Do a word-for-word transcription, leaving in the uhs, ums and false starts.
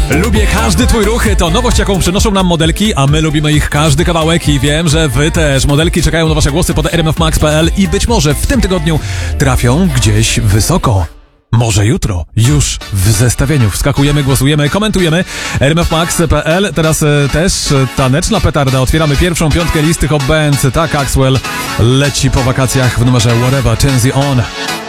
Lubię każdy twój ruch, to nowość, jaką przynoszą nam modelki, a my lubimy ich każdy kawałek i wiem, że wy też. Modelki czekają na wasze głosy pod r m f max kropka p l i być może w tym tygodniu trafią gdzieś wysoko. Może jutro, już w zestawieniu. Wskakujemy, głosujemy, komentujemy. r m f max kropka p l. Teraz e, też e, taneczna petarda. Otwieramy pierwszą piątkę listy Hop Band. Tak, Axwell leci po wakacjach w numerze Whatever Turns You On.